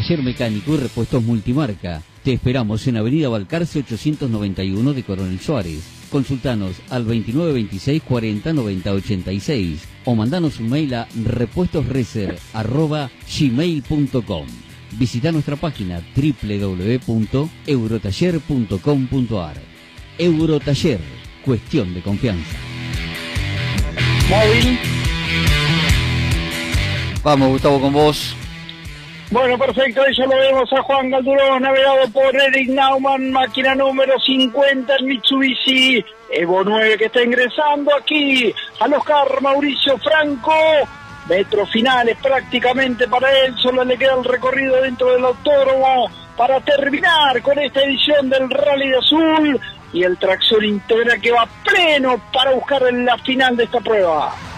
Taller Mecánico y Repuestos Multimarca. Te esperamos en Avenida Balcarce 891 de Coronel Suárez. Consultanos al 2926 40 90 86 o mandanos un mail a repuestosreser@gmail.com. Visita nuestra página www.eurotaller.com.ar. Eurotaller, cuestión de confianza. Móvil. Vamos, Gustavo, con vos. Bueno, perfecto, ahí ya lo vemos a Juan Galdurón, navegado por Eric Naumann, máquina número 50, el Mitsubishi Evo 9 que está ingresando aquí al Oscar Mauricio Franco. Metros finales prácticamente para él, solo le queda el recorrido dentro del autódromo para terminar con esta edición del Rally de Azul y el tracción integral que va pleno para buscar la final de esta prueba.